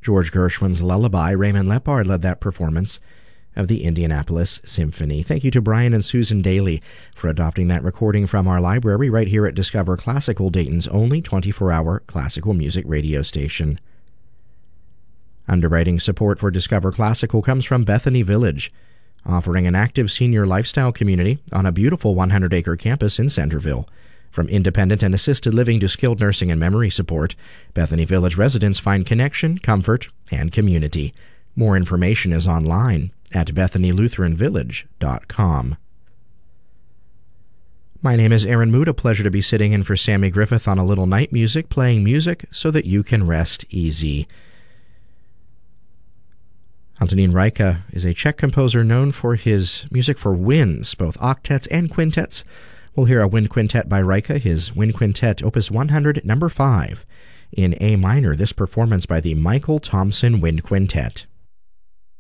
George Gershwin's Lullaby. Raymond Lepard led that performance of the Indianapolis Symphony. Thank you to Brian and Susan Daly for adopting that recording from our library right here at Discover Classical, Dayton's only 24-hour classical music radio station. Underwriting support for Discover Classical comes from Bethany Village, offering an active senior lifestyle community on a beautiful 100-acre campus in Centerville. From independent and assisted living to skilled nursing and memory support, Bethany Village residents find connection, comfort, and community. More information is online at BethanyLutheranVillage.com. My name is Aaron Mood. A pleasure to be sitting in for Sammy Griffith on A Little Night Music, playing music so that you can rest easy. Antonín Rajka is a Czech composer known for his music for winds, both octets and quintets. We'll hear a wind quintet by Rajka, his wind quintet, Opus 100, number 5, in A minor, this performance by the Michael Thompson Wind Quintet.